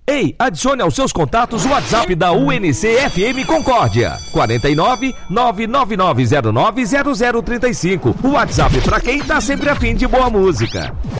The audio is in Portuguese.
Ei, adicione aos seus contatos o WhatsApp da UNC FM Concórdia. 49 999090035. O WhatsApp para quem tá sempre a fim de boa música.